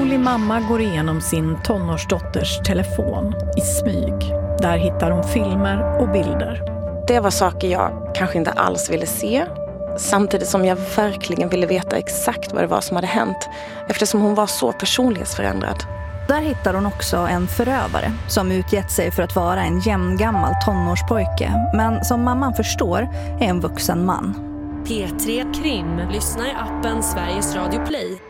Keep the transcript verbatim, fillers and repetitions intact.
orolig mamma går igenom sin tonårsdotters telefon i smyg. Där hittar hon filmer och bilder. Det var saker jag kanske inte alls ville se. Samtidigt som jag verkligen ville veta exakt vad det var som hade hänt. Eftersom hon var så personlighetsförändrad. Där hittar hon också en förövare som utgett sig för att vara en jämngammal tonårspojke. Men som mamman förstår är en vuxen man. P tre Krim. Lyssna i appen Sveriges Radio Play.